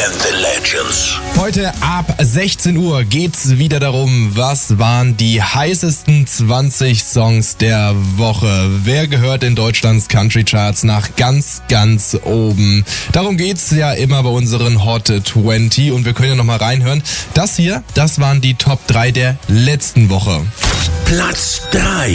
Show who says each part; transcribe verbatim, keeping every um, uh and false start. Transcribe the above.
Speaker 1: and the Legends.
Speaker 2: Heute ab sechzehn Uhr geht's wieder darum, was waren die heißesten zwanzig Songs der Woche. Wer gehört in Deutschlands Country Charts nach ganz, ganz oben? Darum geht's ja immer bei unseren Hot zwanzig und wir können ja nochmal reinhören. Das hier, das waren die Top drei der letzten Woche.
Speaker 1: Platz drei.